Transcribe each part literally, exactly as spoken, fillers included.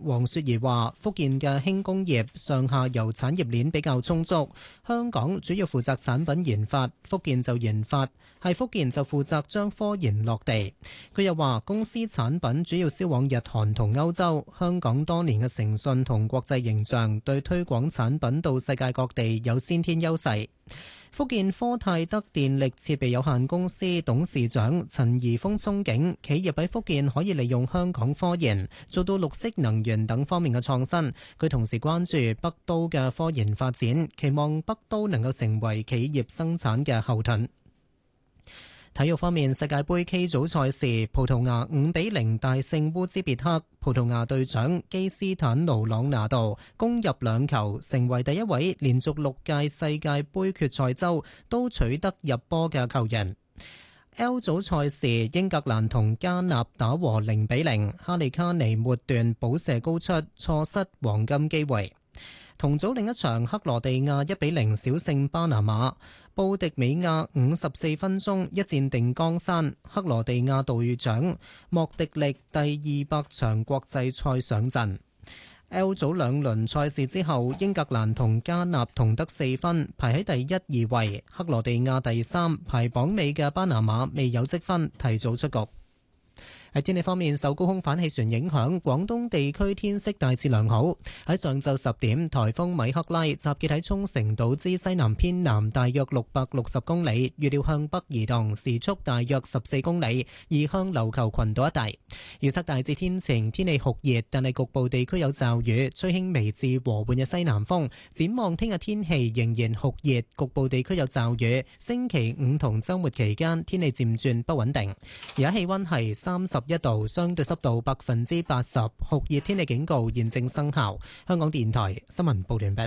黃雪兒話：福建嘅輕工業上下游產業鏈比較充足，香港主要負責產品研發，福建就研發，係福建就負責將科研落地。佢又話公司產品主要銷往日韓同歐洲，香港多年嘅誠信同國際形象對推廣產品到世界各地有先天優勢。福建科泰德電力設備有限公司董事長陳怡峰憧憬企業喺福建可以利用香港科研做到綠色能源等方面嘅創新。佢同時關注北都嘅科研發展，期望北都能夠成為企業生產嘅後盾。體育方面，世界盃 K 組賽事，葡萄牙五比零大勝烏茲別克，葡萄牙隊長基斯坦奴朗拿度攻入兩球，成為第一位連續六屆世界盃決賽周都取得入波嘅球員。L 組賽事，英格蘭同加納打和零比零，哈利卡尼末段補射高出，錯失黃金機會。同組另一場，克羅地亞一比零小勝巴拿馬，布迪美亞五十四分鐘一戰定江山，克羅地亞隊長莫迪力第二百場國際賽上陣。L 組兩輪賽事之後，英格蘭同加納同得四分，排喺第一二位，克羅地亞第三，排榜尾嘅巴拿馬未有積分，提早出局。喺天氣方面，受高空反氣旋影響，廣東地區天色大致良好。喺上晝十點，颱風米克拉集結喺沖繩島之西南偏南大約六百六十公里，預料向北移動，時速大約十四公里，移向琉球群島一帶。預測大致天晴，天氣酷熱，但係局部地區有驟雨，吹輕微至和緩嘅西南風。展望聽日天氣仍然酷熱，局部地區有驟雨。星期五同週末期間天氣漸轉不穩定。而家氣溫係三十一度，相對濕度百分之八十，酷熱天氣警告現正生效。香港電台新聞報完畢。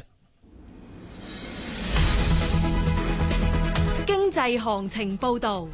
經濟行情報道。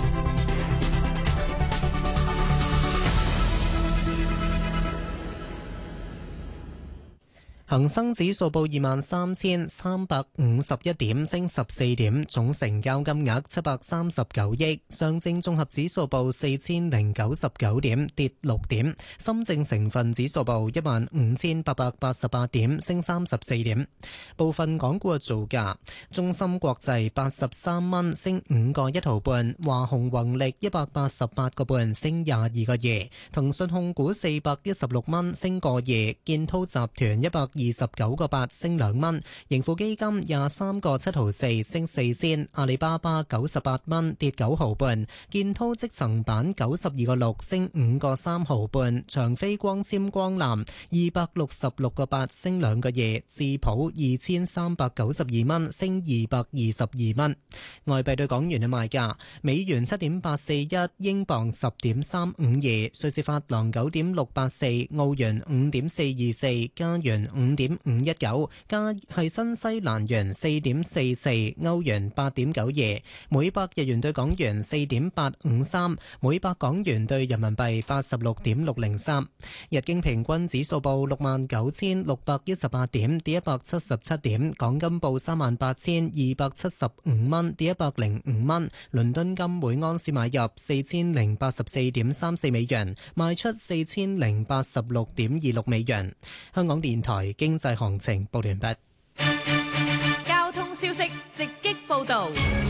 恒生指數報二萬三千三百五十一點，升十四點，總成交金額七百三十九億。上證綜合指數報四千零九十九點，跌六點。深證成分指數報一萬五千八百八十八點，升三十四點。部分港股嘅造價：中芯國際八十三蚊，升五個一毫半；華虹宏力一百八十八個半，升廿二個二；騰訊控股四百一十六蚊，升個二；建滔集團一百二十九個八，升兩蚊；盈富基金廿三個七毫四，升四仙；阿里巴巴九十八蚊，跌九毫半；建滔積層板九十二個六，升五個三毫半；長飛光纖光纜二百六十六個八，升兩個二；智普二千三百九十二蚊，升二百二十二蚊。外幣對港元嘅賣價：美元七點八四一，英鎊十點三五二，瑞士法郎九點六八四，澳元五點四二四，加元五點五一九，加係新西蘭元四點四四，歐元八點九二，每百日元對港元四點八五三，每百港元對人民幣八十六點六零三。日經平均指數報六萬九千六百一十八點，跌一百七十七點。港金報三萬八千二百七十五蚊，跌一百零五蚊。倫敦金每安士買入四千零八十四點三四美元，賣出四千零八十六點二六美元。香港電台經濟行情報完畢。 交通消息直擊報道。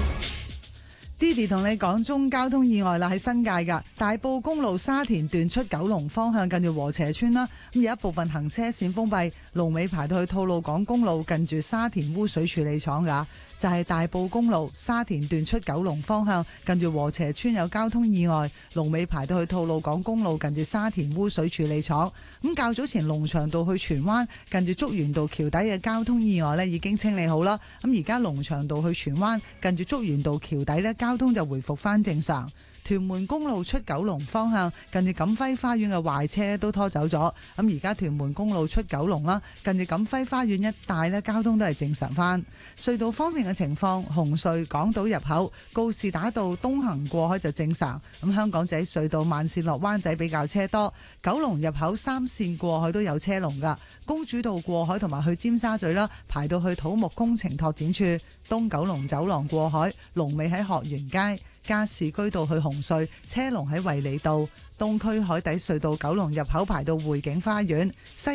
Didi 同你講中交通意外啦，喺新界㗎大埔公路沙田段出九龍方向近住禾輋村啦，咁有一部分行車線封閉，龍尾排到去吐露港公路近住沙田污水處理廠㗎。就係大埔公路沙田段出九龍方向近住禾輋村有交通意外，龍尾排到去吐露港公路近住沙田污水處理廠。咁較早前龍翔道去荃灣近住竹園道橋底嘅交通意外呢已經清理好啦，咁而家龍翔道去荃灣近住竹園道橋底呢交通就回復翻正常。屯門公路出九龍方向近住錦輝花園嘅壞車都拖走咗，咁而家屯門公路出九龍啦，近住錦輝花園一帶咧交通都係正常翻。隧道方面嘅情況，紅隧港島入口告士打道東行過海就正常，咁香港仔隧道慢線落灣仔比較車多，九龍入口三線過海都有車龍噶，公主道過海同埋去尖沙咀啦，排到去土木工程拓展處，東九龍走廊過海龍尾喺學園街。加士居道去紅隧車龍喺衛理道，東區海底隧道九龍入口排到匯景花園，西